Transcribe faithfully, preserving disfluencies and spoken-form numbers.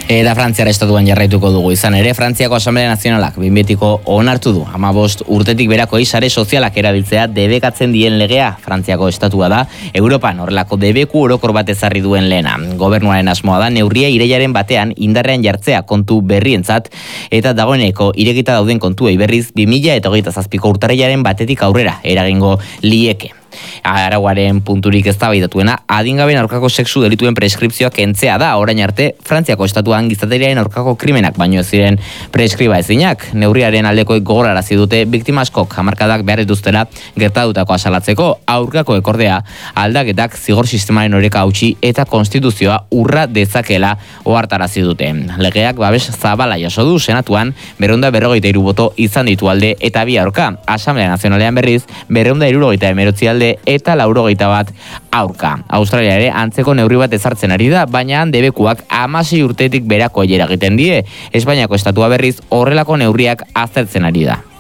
Eta Frantziara estatuan jarraituko dugu izan ere, Frantziako Asamblea Nazionalak behin betiko onartu du. hamabost urtetik berakoi sare sozialak erabiltzea debekatzen dien legea. Frantziako estatua da, Europan horrelako debeku orokor bat ezarri duen lehena. Gobernuaren asmoa da neurria irailaren batean indarrean jartzea kontu berrientzat, eta dagoeneko irekita dauden kontuei berriz bi mila hogeita zazpiko urtarrilaren batetik aurrera eragingo lieke. Arauaren punturik eztabaidatuena adingaben aurkako sexu delituen preskripzioak kentzea da. Orain arte Frantziako estatuan gizateriaren aurkako krimenak baino ez ziren preskriba ezinak. Neurriaren aldekoek gogorarazi dute biktima askok hamarkadak behar dituztela gertatutako asalatzeko. Aurkako ekordea aldaketak zigor sistemaren oreka hautsi eta konstituzioa urra dezakela ohartarazi dute. Legeak babes zabala jaso du senatuan berrehun eta berrogeita hiru boto izan ditu alde eta bi aurka. Asamblea Nazionalean berriz berrehun eta hirurogeita hemeretzi alde eta laurogeita bat aurka. Australia ere antzeko neurri bat ezartzen ari da, baina debekuak hamasei urtetik berako eragiten die. Espainiako estatua berriz horrelako neurriak aztertzen ari da.